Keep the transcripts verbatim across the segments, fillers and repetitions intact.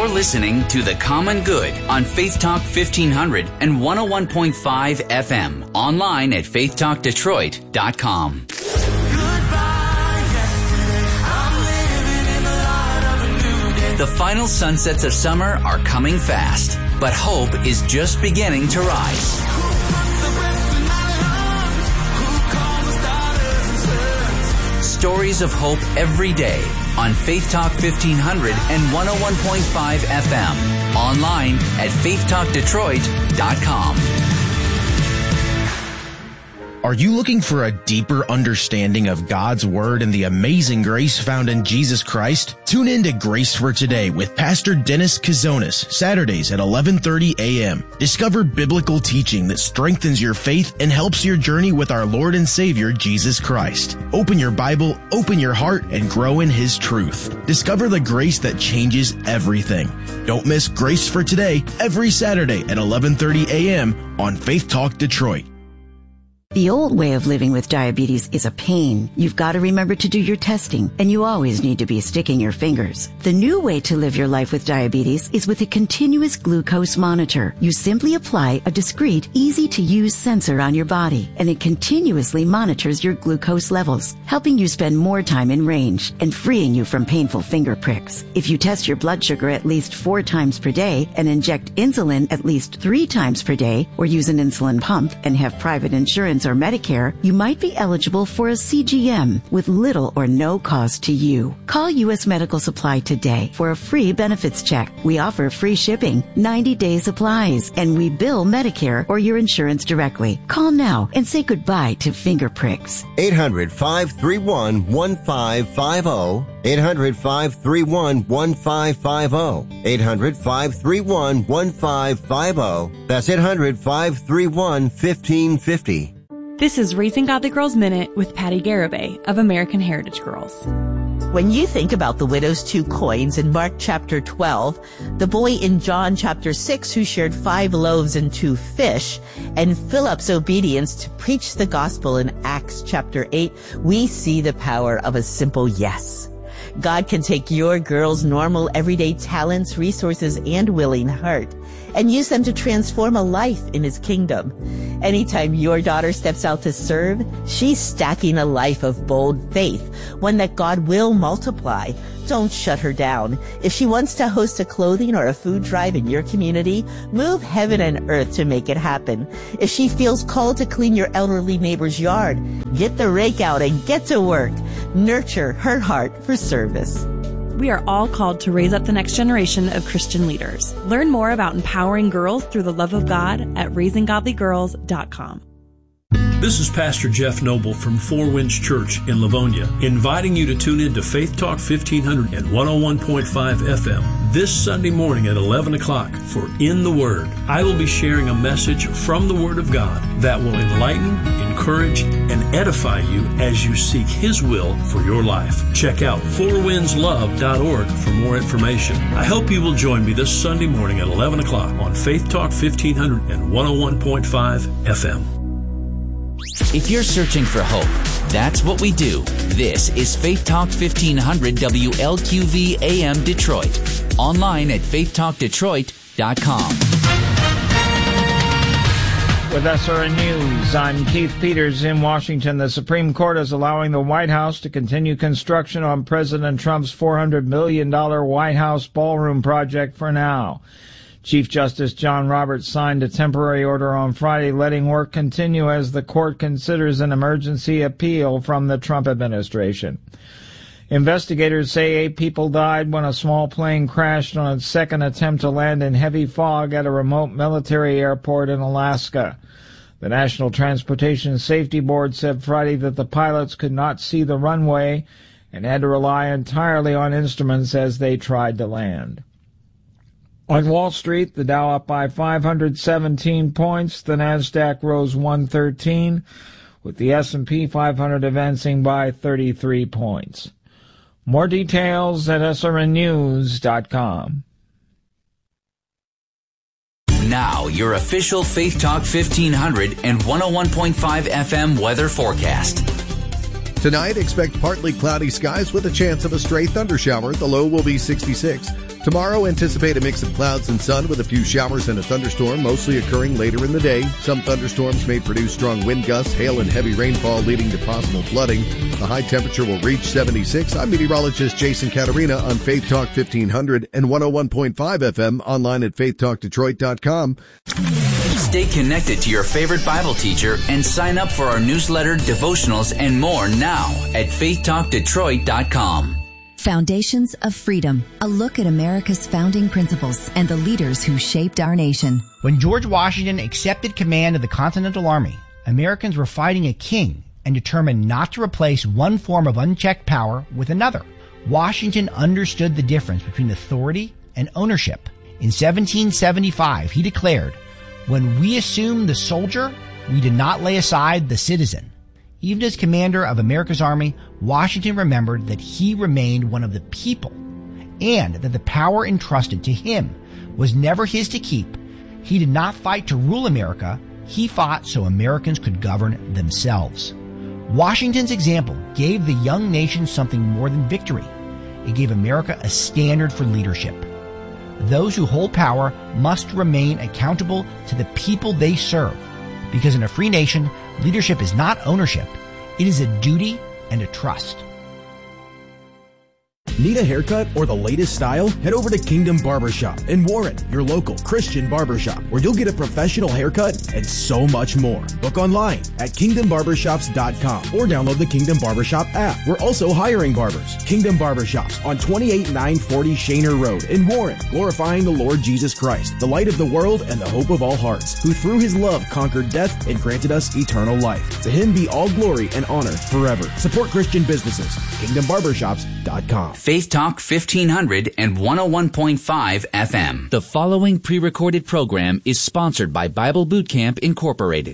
You're listening to The Common Good on Faith Talk fifteen hundred and one oh one point five F M. Online at faith talk detroit dot com. The final sunsets of summer are coming fast, but hope is just beginning to rise. Stories of hope every day on Faith Talk fifteen hundred and one oh one point five F M. Online at faith talk detroit dot com. Are you looking for a deeper understanding of God's Word and the amazing grace found in Jesus Christ? Tune in to Grace for Today with Pastor Dennis Kazonis, Saturdays at eleven thirty a.m. Discover biblical teaching that strengthens your faith and helps your journey with our Lord and Savior, Jesus Christ. Open your Bible, open your heart, and grow in His truth. Discover the grace that changes everything. Don't miss Grace for Today every Saturday at eleven thirty a.m. on Faith Talk Detroit. The old way of living with diabetes is a pain. You've got to remember to do your testing, and you always need to be sticking your fingers. The new way to live your life with diabetes is with a continuous glucose monitor. You simply apply a discreet, easy-to-use sensor on your body, and it continuously monitors your glucose levels, helping you spend more time in range and freeing you from painful finger pricks. If you test your blood sugar at least four times per day and inject insulin at least three times per day, or use an insulin pump and have private insurance or Medicare, you might be eligible for a C G M with little or no cost to you. Call U S Medical Supply today for a free benefits check. We offer free shipping, ninety-day supplies, and we bill Medicare or your insurance directly. Call now and say goodbye to finger pricks. eight hundred, five three one, one five five zero. eight hundred, five three one, one five five zero. eight hundred, five three one, one five five zero. That's eight hundred, five three one, one five five zero. This is Raising Godly Girls Minute with Patty Garibay of American Heritage Girls. When you think about the widow's two coins in Mark chapter twelve, the boy in John chapter six who shared five loaves and two fish, and Philip's obedience to preach the gospel in Acts chapter eight, we see the power of a simple yes. God can take your girl's normal everyday talents, resources, and willing heart and use them to transform a life in His kingdom. Anytime your daughter steps out to serve, she's stacking a life of bold faith, one that God will multiply. Don't shut her down. If she wants to host a clothing or a food drive in your community, move heaven and earth to make it happen. If she feels called to clean your elderly neighbor's yard, get the rake out and get to work. Nurture her heart for service. We are all called to raise up the next generation of Christian leaders. Learn more about empowering girls through the love of God at raising godly girls dot com. This is Pastor Jeff Noble from Four Winds Church in Livonia, inviting you to tune in to Faith Talk fifteen hundred and one oh one point five F M this Sunday morning at eleven o'clock for In the Word. I will be sharing a message from the Word of God that will enlighten, encourage, and edify you as you seek His will for your life. Check out four winds love dot org for more information. I hope you will join me this Sunday morning at eleven o'clock on Faith Talk fifteen hundred and one oh one point five F M. If you're searching for hope, that's what we do. This is Faith Talk fifteen hundred W L Q V A M Detroit. Online at faith talk detroit dot com. With S R N News, I'm Keith Peters in Washington. The Supreme Court is allowing the White House to continue construction on President Trump's four hundred million dollars White House ballroom project for now. Chief Justice John Roberts signed a temporary order on Friday letting work continue as the court considers an emergency appeal from the Trump administration. Investigators say eight people died when a small plane crashed on its second attempt to land in heavy fog at a remote military airport in Alaska. The National Transportation Safety Board said Friday that the pilots could not see the runway and had to rely entirely on instruments as they tried to land. On Wall Street, the Dow up by five hundred seventeen points, the Nasdaq rose one thirteen, with the S and P five hundred advancing by thirty-three points. More details at S R N news dot com. Now, your official Faith Talk fifteen hundred and one oh one point five F M weather forecast. Tonight, expect partly cloudy skies with a chance of a stray thundershower. The low will be sixty-six. Tomorrow, anticipate a mix of clouds and sun with a few showers and a thunderstorm, mostly occurring later in the day. Some thunderstorms may produce strong wind gusts, hail, and heavy rainfall, leading to possible flooding. The high temperature will reach seventy-six. I'm meteorologist Jason Caterina on Faith Talk fifteen hundred and one oh one point five F M, online at faith talk detroit dot com. Stay connected to your favorite Bible teacher and sign up for our newsletter, devotionals, and more now at faith talk detroit dot com. Foundations of Freedom, a look at America's founding principles and the leaders who shaped our nation. When George Washington accepted command of the Continental Army, Americans were fighting a king and determined not to replace one form of unchecked power with another. Washington understood the difference between authority and ownership. In seventeen seventy-five, he declared, "When we assumed the soldier, we did not lay aside the citizen." Even as commander of America's army, Washington remembered that he remained one of the people and that the power entrusted to him was never his to keep. He did not fight to rule America. He fought so Americans could govern themselves. Washington's example gave the young nation something more than victory. It gave America a standard for leadership. Those who hold power must remain accountable to the people they serve, because in a free nation, leadership is not ownership. It is a duty and a trust. Need a haircut or the latest style? Head over to Kingdom Barbershop in Warren, your local Christian barbershop, where you'll get a professional haircut and so much more. Book online at kingdom barbershops dot com or download the Kingdom Barbershop app. We're also hiring barbers. Kingdom Barbershops on twenty-eight nine forty Shaner Road in Warren, glorifying the Lord Jesus Christ, the light of the world and the hope of all hearts, who through his love conquered death and granted us eternal life. To him be all glory and honor forever. Support Christian businesses. kingdom barbershops dot com. Faith Talk fifteen hundred and one oh one point five F M. The following pre-recorded program is sponsored by Bible Boot Camp Incorporated.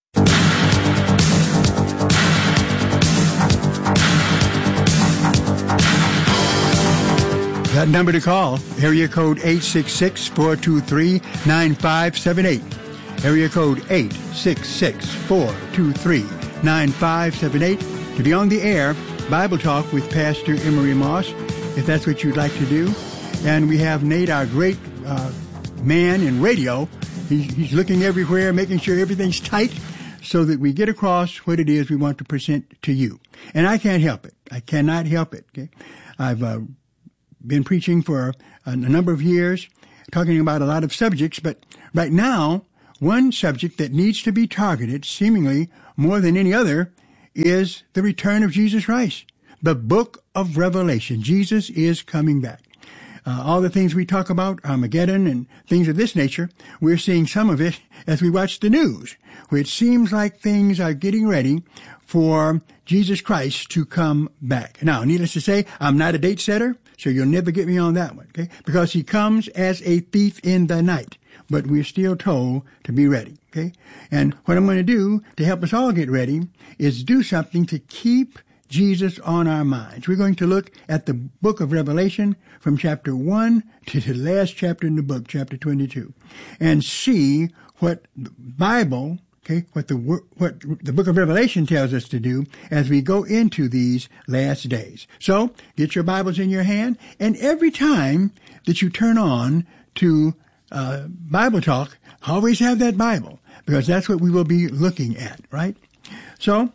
That number to call, area code eight six six, four two three, nine five seven eight. Area code eight six six, four two three, nine five seven eight. To be on the air, Bible Talk with Pastor Emery Moss, if that's what you'd like to do. And we have Nate, our great uh, man in radio. He's, he's looking everywhere, making sure everything's tight so that we get across what it is we want to present to you. And I can't help it. I cannot help it. Okay? I've uh, been preaching for a, a number of years, talking about a lot of subjects, but right now, one subject that needs to be targeted, seemingly more than any other, is the return of Jesus Christ. The book of Revelation. Jesus is coming back. Uh, all the things we talk about, Armageddon and things of this nature, we're seeing some of it as we watch the news, where it seems like things are getting ready for Jesus Christ to come back. Now, needless to say, I'm not a date setter, so you'll never get me on that one, okay? Because he comes as a thief in the night. But we're still told to be ready, okay? And what I'm going to do to help us all get ready is do something to keep Jesus on our minds. We're going to look at the book of Revelation from chapter one to the last chapter in the book, chapter twenty-two, and see what the Bible, okay, what the what the book of Revelation tells us to do as we go into these last days. So, get your Bibles in your hand, and every time that you turn on to uh Bible Talk, always have that Bible, because that's what we will be looking at, right? So,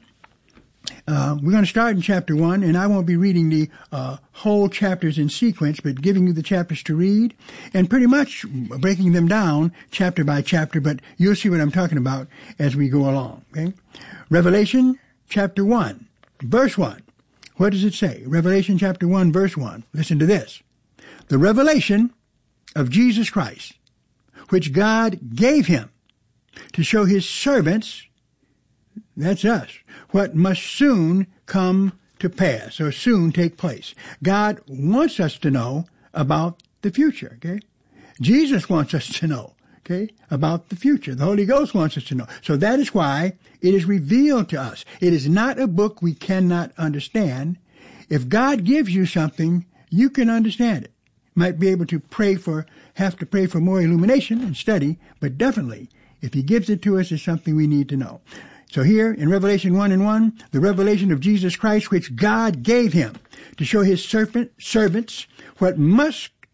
Uh, we're going to start in chapter one, and I won't be reading the uh, whole chapters in sequence, but giving you the chapters to read and pretty much breaking them down chapter by chapter, but you'll see what I'm talking about as we go along, okay? Revelation chapter one, verse one. What does it say? Revelation chapter one, verse one. Listen to this. The revelation of Jesus Christ, which God gave him to show his servants, that's us, what must soon come to pass, or soon take place. God wants us to know about the future, okay? Jesus wants us to know, okay, about the future. The Holy Ghost wants us to know. So that is why it is revealed to us. It is not a book we cannot understand. If God gives you something, you can understand it. Might be able to pray for, have to pray for more illumination and study, but definitely, if he gives it to us, it's something we need to know. So here in Revelation one and one, the revelation of Jesus Christ, which God gave him to show his servant, servants what must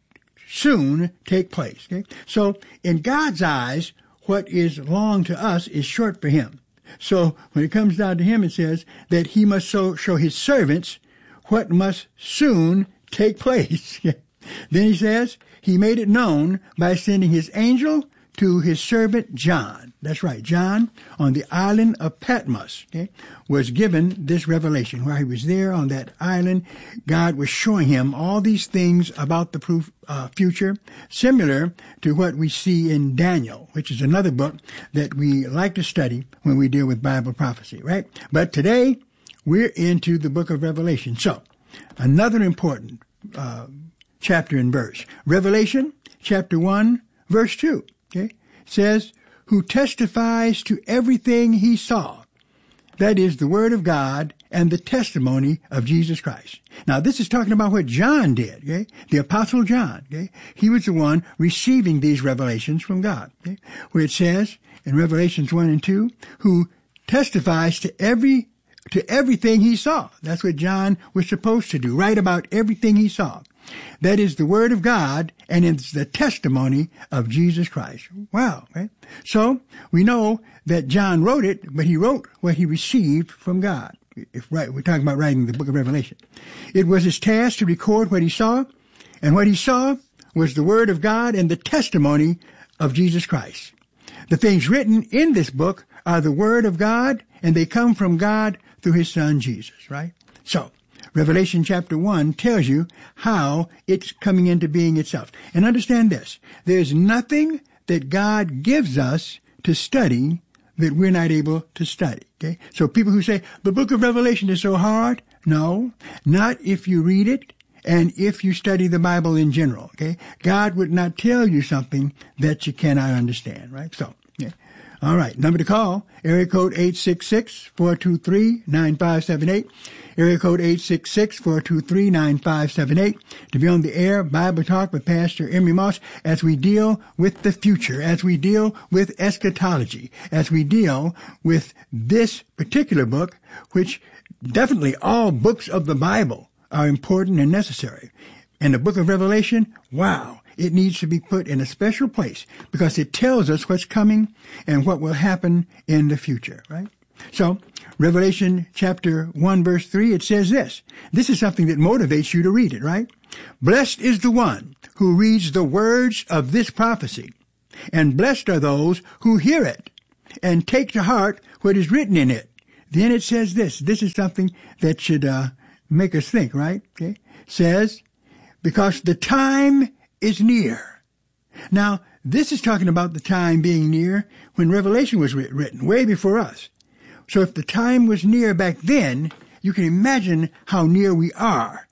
soon take place. Okay? So in God's eyes, what is long to us is short for him. So when it comes down to him, it says that he must so show his servants what must soon take place. Then he says, he made it known by sending his angel to his servant John. That's right. John, on the island of Patmos, okay, was given this revelation. While he was there on that island, God was showing him all these things about the proof, uh, future, similar to what we see in Daniel, which is another book that we like to study when we deal with Bible prophecy, right? But today, we're into the book of Revelation. So, another important uh, chapter and verse. Revelation, chapter one, verse two, okay, says, who testifies to everything he saw. That is the word of God and the testimony of Jesus Christ. Now, this is talking about what John did, okay? The Apostle John, okay? He was the one receiving these revelations from God, okay? Where it says in Revelations one and two, who testifies to every to everything he saw. That's what John was supposed to do, write about everything he saw. That is the word of God, and it's the testimony of Jesus Christ. Wow. Right? So we know that John wrote it, but he wrote what he received from God. If right, we're talking about writing the book of Revelation. It was his task to record what he saw, and what he saw was the word of God and the testimony of Jesus Christ. The things written in this book are the word of God, and they come from God through his son Jesus, right? So, Revelation chapter one tells you how it's coming into being itself. And understand this, there's nothing that God gives us to study that we're not able to study, okay? So people who say, the book of Revelation is so hard, no, not if you read it and if you study the Bible in general, okay? God would not tell you something that you cannot understand, right? So, yeah. All right, number to call, area code eight six six, four two three, nine five seven eight. Area code eight six six, four two three, nine five seven eight. To be on the air, Bible Talk with Pastor Emery Moss, as we deal with the future, as we deal with eschatology, as we deal with this particular book, which definitely all books of the Bible are important and necessary. And the book of Revelation, wow. It needs to be put in a special place because it tells us what's coming and what will happen in the future, right? So, Revelation chapter one, verse three, it says this. This is something that motivates you to read it, right? Blessed is the one who reads the words of this prophecy, and blessed are those who hear it and take to heart what is written in it. Then it says this. This is something that should uh, make us think, right? Okay. Says, because the time is near. Now, this is talking about the time being near when Revelation was written, way before us. So if the time was near back then, you can imagine how near we are,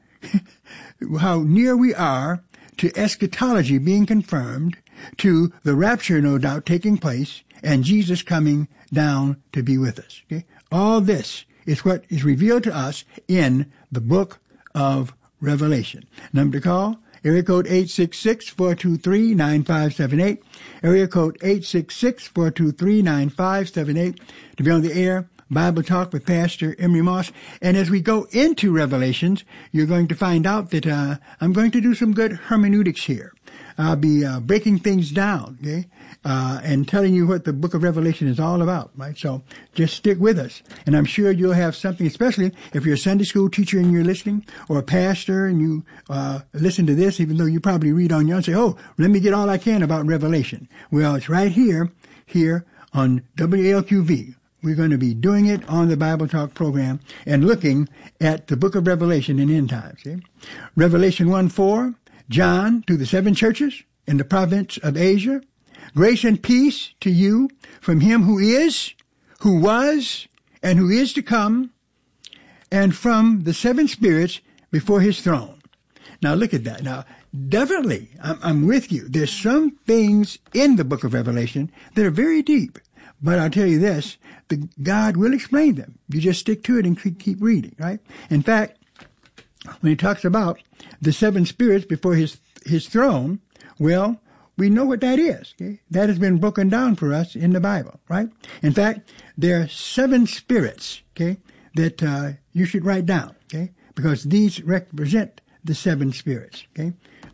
how near we are to eschatology being confirmed, to the rapture, no doubt, taking place, and Jesus coming down to be with us. Okay? All this is what is revealed to us in the book of Revelation. Number to call, area code eight six six, four two three, nine five seven eight. Area code eight six six, four two three, nine five seven eight. To be on the air, Bible Talk with Pastor Emery Moss. And as we go into Revelations, you're going to find out that uh, I'm going to do some good hermeneutics here. I'll be uh, breaking things down, okay, uh, and telling you what the book of Revelation is all about, right? So just stick with us. And I'm sure you'll have something, especially if you're a Sunday school teacher and you're listening, or a pastor and you uh, listen to this, even though you probably read on your own and say, oh, let me get all I can about Revelation. Well, it's right here, here on W L Q V. We're going to be doing it on the Bible Talk program and looking at the book of Revelation in end times. See? Revelation one four, John to the seven churches in the province of Asia. Grace and peace to you from him who is, who was, and who is to come, and from the seven spirits before his throne. Now look at that. Now, definitely, I'm, I'm with you. There's some things in the book of Revelation that are very deep. But I'll tell you this, the, God will explain them. You just stick to it and keep, keep reading, right? In fact, when he talks about the seven spirits before his his throne, well, we know what that is. Okay? That has been broken down for us in the Bible, right? In fact, there are seven spirits, okay, that uh, you should write down, okay, because these represent the seven spirits, okay?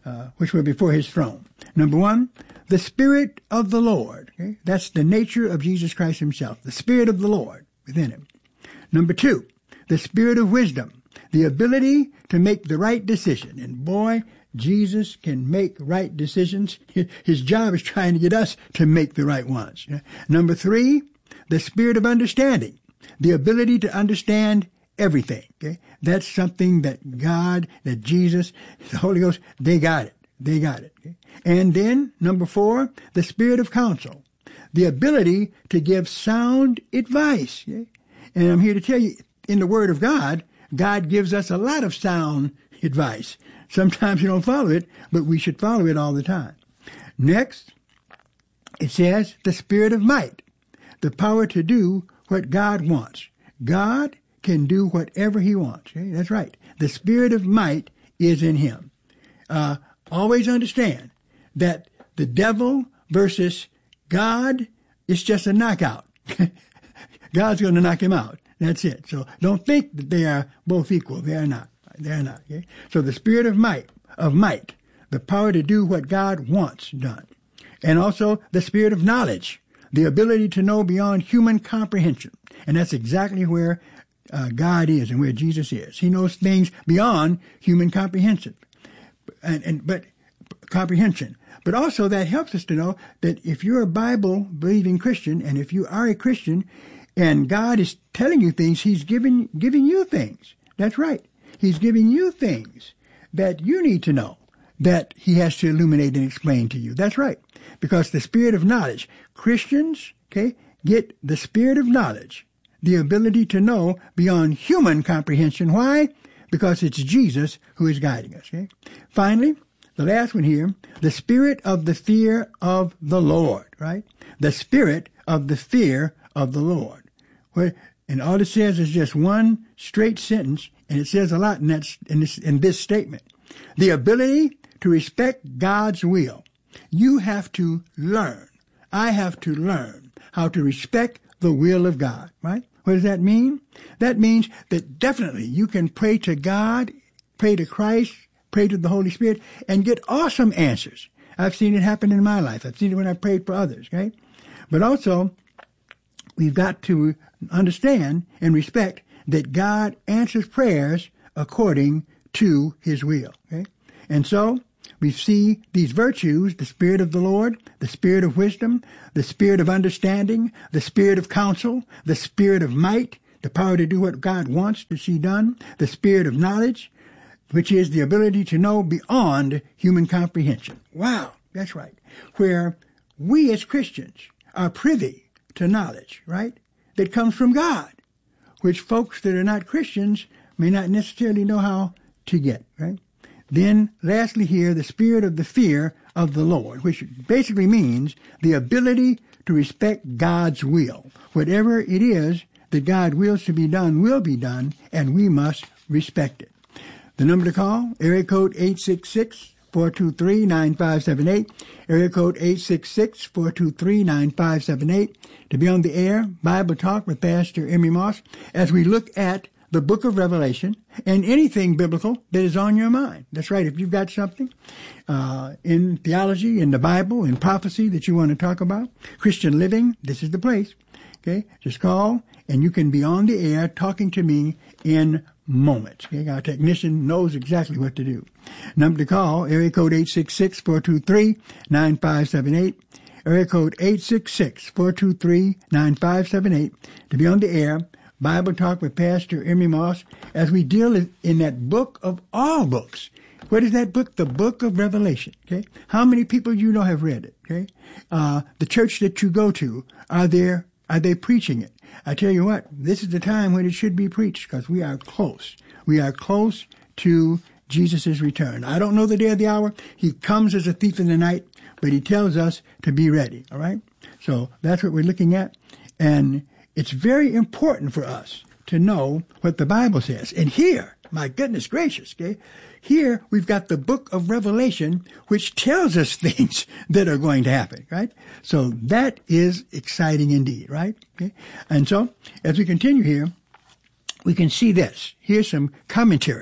uh, which were before his throne. Number one, the Spirit of the Lord. Okay? That's the nature of Jesus Christ himself, the Spirit of the Lord within him. Number two, the Spirit of wisdom, the ability to make the right decision. And boy, Jesus can make right decisions. His job is trying to get us to make the right ones. Number three, the Spirit of understanding, the ability to understand everything. Okay? That's something that God, that Jesus, the Holy Ghost, they got it. They got it. Okay? And then, number four, the Spirit of counsel, the ability to give sound advice. Okay? And I'm here to tell you, in the Word of God, God gives us a lot of sound advice. Sometimes we don't follow it, but we should follow it all the time. Next, it says the Spirit of might, the power to do what God wants. God can do whatever he wants. Okay? That's right. The Spirit of might is in him. Uh, always understand that the devil versus God is just a knockout. God's going to knock him out. That's it. So don't think that they are both equal. They are not. They are not. Okay? So the Spirit of might, of might, the power to do what God wants done. And also the Spirit of knowledge, the ability to know beyond human comprehension. And that's exactly where uh, God is and where Jesus is. He knows things beyond human comprehension. And, and but comprehension. But also that helps us to know that if you're a Bible-believing Christian, and if you are a Christian, and God is telling you things, he's giving giving you things. That's right. He's giving you things that you need to know, that he has to illuminate and explain to you. That's right. Because the Spirit of knowledge, Christians, okay, get the Spirit of knowledge, the ability to know beyond human comprehension. Why? Because it's Jesus who is guiding us. Okay? Finally, the last one here, the Spirit of the fear of the Lord, right? The Spirit of the fear of the Lord. Where, and all it says is just one straight sentence, and it says a lot in that in this in this statement. The ability to respect God's will. You have to learn. I have to learn how to respect the will of God, right? What does that mean? That means that definitely you can pray to God, pray to Christ, pray to the Holy Spirit, and get awesome answers. I've seen it happen in my life. I've seen it when I prayed for others, okay? But also, we've got to understand and respect that God answers prayers according to his will. Okay? And so we see these virtues, the Spirit of the Lord, the Spirit of wisdom, the Spirit of understanding, the Spirit of counsel, the Spirit of might, the power to do what God wants to see done, the Spirit of knowledge, which is the ability to know beyond human comprehension. Wow, that's right. Where we as Christians are privy to knowledge, right, that comes from God, which folks that are not Christians may not necessarily know how to get, right? Then, lastly here, the Spirit of the fear of the Lord, which basically means the ability to respect God's will. Whatever it is that God wills to be done will be done, and we must respect it. The number to call, area code eight six six, four two three, nine five seven eight, area code eight six six, four two three, nine five seven eight, to be on the air, Bible Talk with Pastor Emery Moss, as we look at the book of Revelation and anything biblical that is on your mind. That's right. If you've got something uh, in theology, in the Bible, in prophecy that you want to talk about, Christian living, this is the place. Okay, just call and you can be on the air talking to me in moments. Okay, our technician knows exactly what to do. Number to call, area code eight six six, four two three, nine five seven eight, area code eight six six, four two three, nine five seven eight, to be on the air, Bible Talk with Pastor Emery Moss, as we deal in that book of all books. What is that book? The book of Revelation. Okay, how many people you know have read it? Okay, uh, the church that you go to, are there are they preaching it? I tell you what, this is the time when it should be preached, because we are close. We are close to Jesus' return. I don't know the day or the hour. He comes as a thief in the night, but he tells us to be ready. All right, so that's what we're looking at, and it's very important for us to know what the Bible says. And here, my goodness gracious, okay, here we've got the book of Revelation, which tells us things that are going to happen, right? So that is exciting indeed, right? Okay. And so, as we continue here, we can see this. Here's some commentary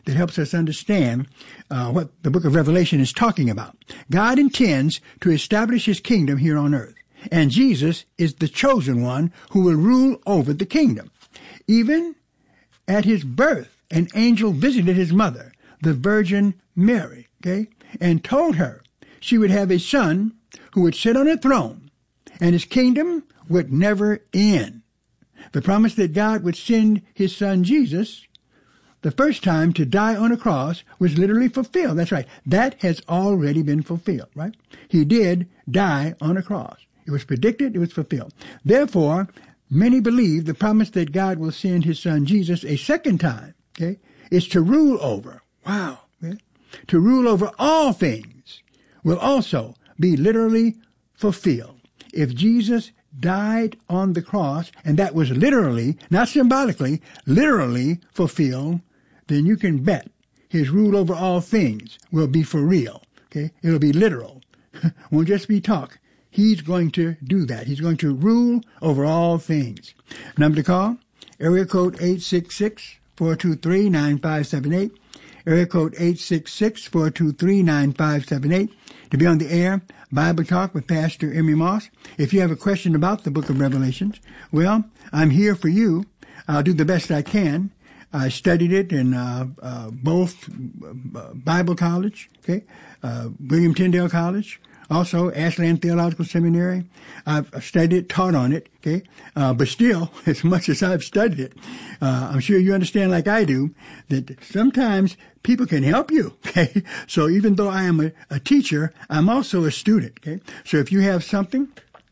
that helps us understand uh, what the book of Revelation is talking about. God intends to establish his kingdom here on earth, and Jesus is the chosen one who will rule over the kingdom. Even at his birth, an angel visited his mother, the Virgin Mary, okay, and told her she would have a son who would sit on a throne, and his kingdom would never end. The promise that God would send his son Jesus the first time to die on a cross was literally fulfilled. That's right. That has already been fulfilled, right? He did die on a cross. It was predicted, it was fulfilled. Therefore, many believe the promise that God will send his son Jesus a second time, okay, is to rule over. Wow. Okay? To rule over all things will also be literally fulfilled. If Jesus died on the cross, and that was literally, not symbolically, literally fulfilled, then you can bet his rule over all things will be for real. Okay? It'll be literal. Won't just be talk. He's going to do that. He's going to rule over all things. Number to call, area code eight six six, four two three, nine five seven eight. Area code eight six six, four two three, nine five seven eight. To be on the air, Bible Talk with Pastor Emery Moss. If you have a question about the book of Revelations, well, I'm here for you. I'll do the best I can. I studied it in uh, uh, both uh, Bible College, okay, uh, William Tyndale College, also Ashland Theological Seminary. I've studied it, taught on it, okay, uh, but still, as much as I've studied it, uh, I'm sure you understand like I do that sometimes people can help you, okay? So even though I am a, a teacher, I'm also a student, okay? So if you have something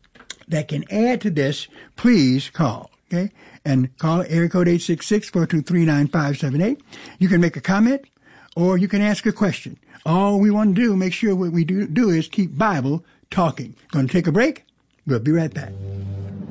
that can add to this, please call, okay? And call area code eight six six, four two three, nine five seven eight. You can make a comment or you can ask a question. All we want to do, make sure what we do, do is keep Bible talking. Going to take a break? We'll be right back.